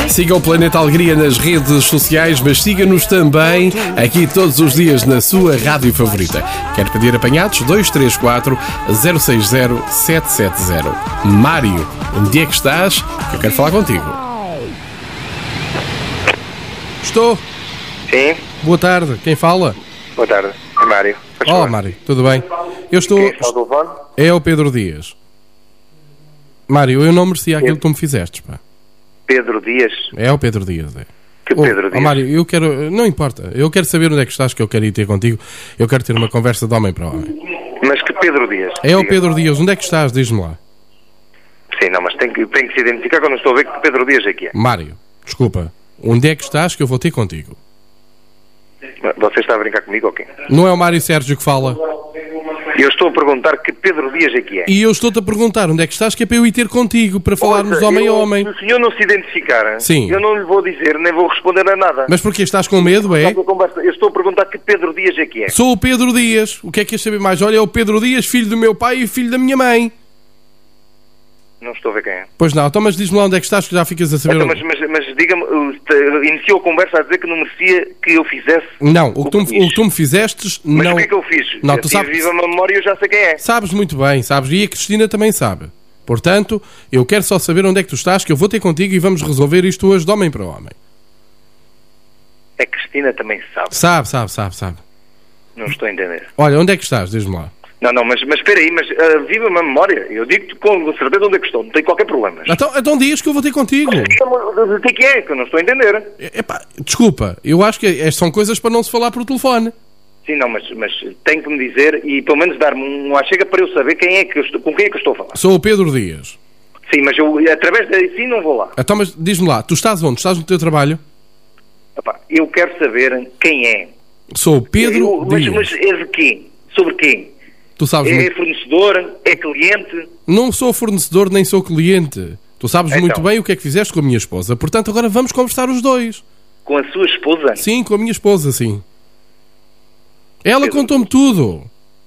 Siga o Planeta Alegria nas redes sociais, mas siga-nos também aqui todos os dias na sua rádio favorita. Quer pedir apanhados? 234 060 770. Mário, onde é que estás? Que eu quero falar contigo. Estou. Sim. Boa tarde. Quem fala? Boa tarde. É Mário. Olá, Mário. Tudo bem? Eu estou... Quem está ao telefone? É o Pedro Dias. Mário, eu não merecia aquilo que tu me fizeste, pá. Pedro Dias? É o Pedro Dias, é. Que Pedro Dias? Mário, eu quero... Não importa. Eu quero saber onde é que estás, que eu quero ir ter contigo. Eu quero ter uma conversa de homem para homem. Mas que Pedro Dias? É o Diga. Pedro Dias. Onde é que estás? Diz-me lá. Sim, não, mas tem que se identificar que eu não estou a ver que Pedro Dias é que é. Mário, desculpa. Onde é que estás que eu vou ter contigo? Você está a brincar comigo ou quê? Não é o Mário Sérgio que fala? Eu estou a perguntar que Pedro Dias é que é. E eu estou-te a perguntar onde é que estás que é para eu ir ter contigo, para falarmos Ouça, homem a homem. Se o senhor não se identificar, Sim. eu não lhe vou dizer, nem vou responder a nada. Mas porquê? Estás com medo, é? Eu estou a perguntar que Pedro Dias é que é. Sou o Pedro Dias. O que é que queres saber mais? Olha, é o Pedro Dias, filho do meu pai e filho da minha mãe. Não estou a ver quem é. Pois não, então mas diz-me lá onde é que estás que já ficas a saber. Então, onde... mas diga-me, iniciou a conversa a dizer que não merecia que eu fizesse. Não, o que tu me fizestes, Mas não... o que é que eu fiz? Não, eu tu sabes... viva a memória, eu já sei quem é. Sabes muito bem, sabes. E a Cristina também sabe. Portanto, eu quero só saber onde é que tu estás, que eu vou ter contigo e vamos resolver isto hoje de homem para homem. A Cristina também sabe. Sabe. Não estou a entender. Olha, onde é que estás? Diz-me lá. Não, mas espera aí, viva-me a memória. Eu digo-te com certeza onde é que estou, não tem qualquer problema. Então diz que eu vou ter contigo. O que é que eu não estou a entender? Epá, desculpa, eu acho que são coisas para não se falar por telefone. Sim, não, mas tem que me dizer e pelo menos dar-me uma chega para eu saber quem é que eu estou, com quem é que eu estou a falar. Sou o Pedro Dias. Sim, mas eu através daí não vou lá. Então, mas diz-me lá, tu estás onde? Estás no teu trabalho? Epá, eu quero saber quem é. Sou o Pedro Dias. Mas é de quê? Sobre quem? Tu sabes É fornecedor? É cliente? Não sou fornecedor nem sou cliente. Tu sabes Então. muito bem o que é que fizeste com a minha esposa. Portanto, agora vamos conversar os dois. Com a sua esposa? Sim, com a minha esposa, sim. Ela contou-me tudo.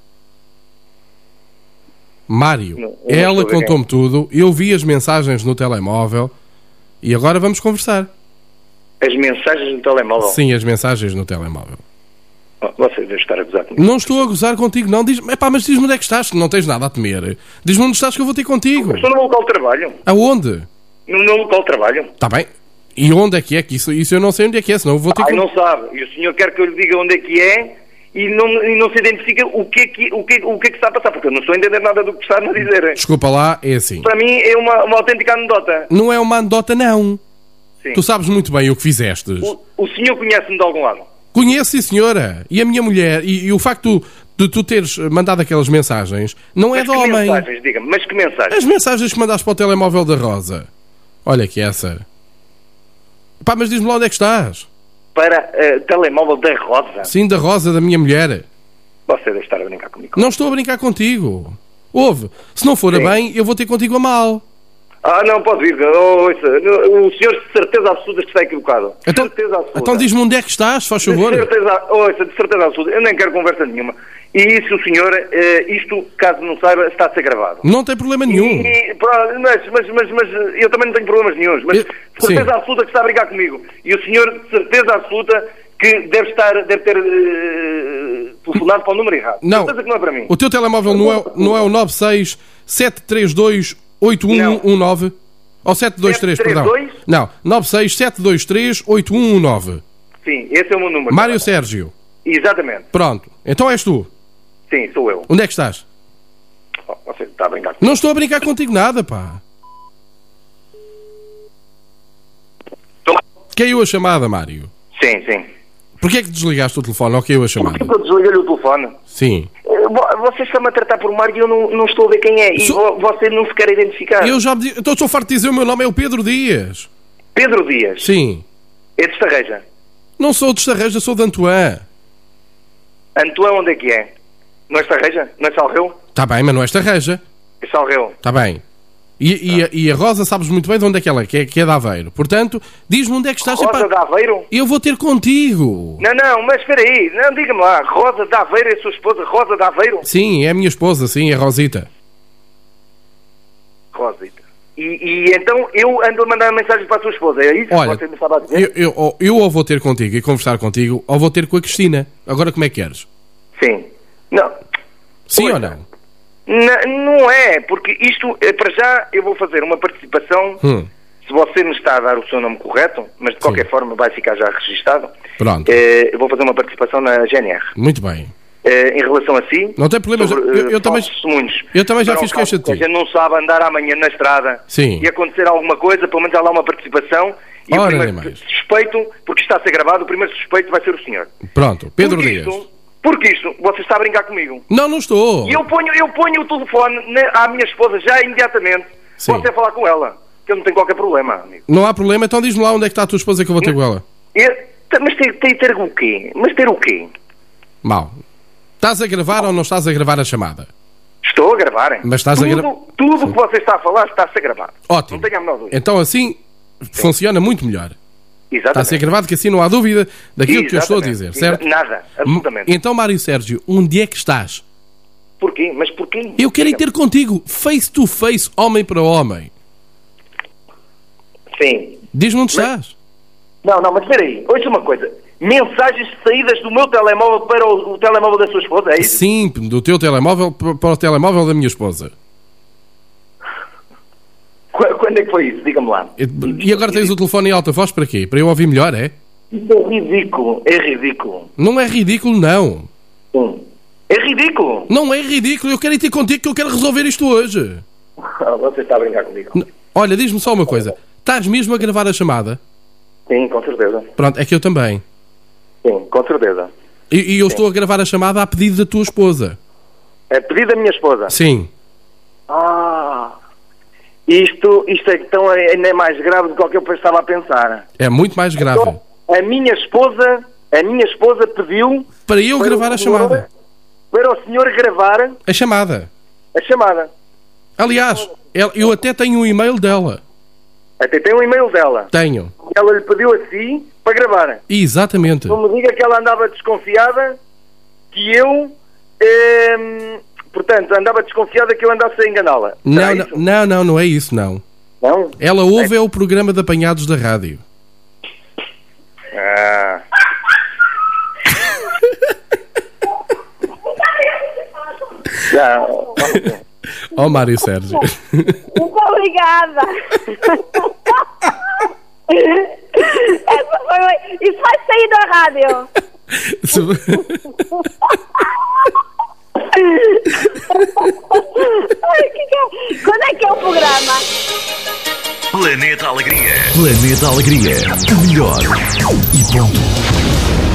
Mário, Não ela estou a ver contou-me tudo. Eu vi as mensagens no telemóvel e agora vamos conversar. As mensagens no telemóvel? Sim, as mensagens no telemóvel. Você deve estar a gozar comigo. Não estou a gozar contigo, não. Mas diz-me onde é que estás, que não tens nada a temer. Diz-me onde estás que eu vou ter contigo. Estou no meu local de trabalho. Aonde? No meu local de trabalho. Está bem. E onde é que é? Que isso eu não sei onde é que é, senão eu vou ter Não sabe. E o senhor quer que eu lhe diga onde é que é e não se identifica o que é que está a passar, porque eu não estou a entender nada do que está a dizer. Desculpa lá, é assim. Para mim é uma autêntica anedota. Não é uma anedota, não. Sim. Tu sabes muito bem o que fizeste. O senhor conhece-me de algum lado? Conheço, sim, senhora. E a minha mulher. E o facto de tu teres mandado aquelas mensagens não é de homem. Mensagens, diga-me, mas que mensagens? As mensagens que mandaste para o telemóvel da Rosa. Olha que essa. Pá, mas diz-me lá onde é que estás. Para telemóvel da Rosa? Sim, da Rosa, da minha mulher. Você deve estar a brincar comigo. Não estou a brincar contigo. Ouve, se não for a bem, eu vou ter contigo a mal. Não, pode vir. Ouça, o senhor de certeza absoluta que está equivocado. Então, Certeza absoluta. então diz-me onde é que estás, faz favor. De certeza absoluta. Eu nem quero conversa nenhuma. E isso, senhor, isto, caso não saiba, está a ser gravado. Não tem problema nenhum. Mas eu também não tenho problemas nenhuns. Mas de certeza sim. absoluta que está a brigar comigo. E o senhor, de certeza absoluta, que deve ter telefonado para o número errado. Não. Certeza que não é para mim. O teu telemóvel não é o 96 732 8119? Ou 723, perdão. 732? Não, 96 723 8119. Sim, esse é o meu número. Mário Sérgio. Exatamente. Pronto, então és tu. Sim, sou eu. Onde é que estás? Você está a brincar comigo. Não estou a brincar contigo nada, pá. Caiu a chamada, Mário. Sim. Porquê é que desligaste o telefone ou caiu a chamada? Porquê que eu desliguei o telefone? Sim. Você está-me a tratar por Mário e eu não estou a ver quem é. E você não se quer identificar. Eu já me digo... Então estou farto de dizer o meu nome é o Pedro Dias. Pedro Dias? Sim. É de Estarreja? Não sou de Estarreja, sou de Antoine. Antoine onde é que é? Não é Estarreja? Não é Salreu? Está bem, mas não é Estarreja. É Salreu. Está bem. E a Rosa sabes muito bem de onde é que ela é, que é de Aveiro. Portanto, diz-me onde é que estás. Rosa de Aveiro? Eu vou ter contigo. Não, mas espera aí. Não, diga-me lá. Rosa de Aveiro é a sua esposa? Rosa de Aveiro? Sim, é a minha esposa, sim, é a Rosita. Rosita. E então eu ando a mandar mensagens para a tua esposa, é isso Olha, que você me estava a dizer? eu ou vou ter contigo e conversar contigo, ou vou ter com a Cristina. Agora como é que queres? Sim. Não. Sim Pois. ou não? Não é, porque isto, para já, eu vou fazer uma participação, se você me está a dar o seu nome correto, mas de qualquer forma vai ficar já registado. Pronto. Eu vou fazer uma participação na GNR. Muito bem. Em relação a si, Não tem problema, eu também já fiz queixa de ti. A gente não sabe andar amanhã na estrada. Sim. E acontecer alguma coisa, pelo menos há lá uma participação. E Ora, o nem primeiro mais. suspeito, porque está a ser gravado, o primeiro suspeito vai ser o senhor. Pronto, Pedro Dias. Porque isto, você está a brincar comigo. Não estou. E eu ponho o telefone à minha esposa já imediatamente. Sim. Você falar com ela, que eu não tenho qualquer problema, amigo. Não há problema, então diz-me lá onde é que está a tua esposa que eu vou ter com ela. Mas ter o quê? Mas ter o quê? Mal. Estás a gravar ou não estás a gravar a chamada? Estou a gravar, hein? Mas estás a gravar. Tudo o que você está a falar está a ser gravado. Ótimo. Não tenho a menor dúvida. Então assim funciona muito melhor. Exatamente. Está a ser gravado, que assim não há dúvida daquilo que eu estou a dizer, certo? Nada, absolutamente. Então, Mário Sérgio, onde é que estás? Porquê? Mas porquê? Eu quero ir ter contigo, face to face, homem para homem. Sim. Diz-me onde estás. Não, mas espera aí. Ouça uma coisa. Mensagens saídas do meu telemóvel para o telemóvel da sua esposa, é isso? Sim, do teu telemóvel para o telemóvel da minha esposa. Quando é que foi isso? Diga-me lá. E agora tens o telefone em alta voz para quê? Para eu ouvir melhor, é? Isso é ridículo. É ridículo. Não é ridículo, não. Sim. É ridículo. Não é ridículo. Eu quero ir ter contigo que eu quero resolver isto hoje. Você está a brincar comigo. Olha, diz-me só uma coisa. Estás mesmo a gravar a chamada? Sim, com certeza. Pronto, é que eu também. Sim, com certeza. E eu estou a gravar a chamada a pedido da tua esposa. É pedido da minha esposa? Sim. Isto é então ainda é mais grave do que eu estava a pensar. É muito mais grave. Então, a minha esposa pediu para eu gravar a chamada. Para o senhor gravar a chamada. Aliás, eu até tenho um e-mail dela. Até tem um e-mail dela? Tenho. Ela lhe pediu assim para gravar. Exatamente. Não me diga que ela andava desconfiada que eu... Portanto, andava desconfiada que eu andasse a enganá-la. Não é isso, não. Não? Ela ouve o programa de apanhados da rádio. Oh, Mário Sérgio. Muito obrigada. Isso vai sair da rádio. Quando é que é o programa? Planeta Alegria. Planeta Alegria. O melhor e ponto.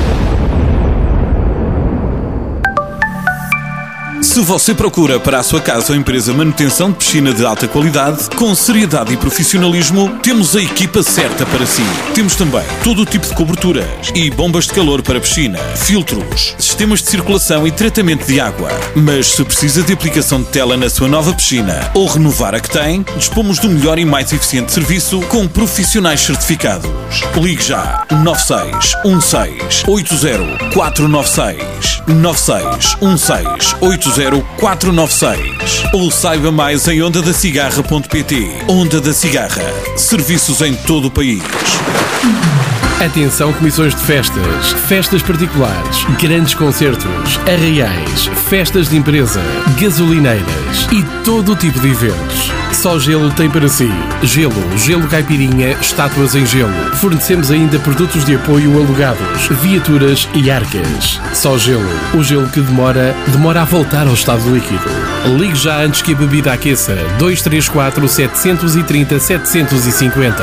Se você procura para a sua casa ou empresa manutenção de piscina de alta qualidade, com seriedade e profissionalismo, temos a equipa certa para si. Temos também todo o tipo de coberturas e bombas de calor para piscina, filtros, sistemas de circulação e tratamento de água. Mas se precisa de aplicação de tela na sua nova piscina ou renovar a que tem, dispomos do melhor e mais eficiente serviço com profissionais certificados. Ligue já 9616 80 496 9616 80 496 ou saiba mais em ondadacigarra.pt. Onda da Cigarra. Serviços em todo o país. Atenção, comissões de festas, festas particulares, grandes concertos, arraiais, festas de empresa, gasolineiras e todo o tipo de eventos. Só Gelo tem para si. Gelo caipirinha, estátuas em gelo. Fornecemos ainda produtos de apoio alugados, viaturas e arcas. Só Gelo. O gelo que demora a voltar ao estado líquido. Ligue já antes que a bebida aqueça. 234 730 750.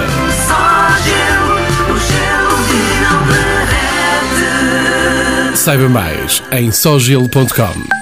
Saiba mais em sogelo.com.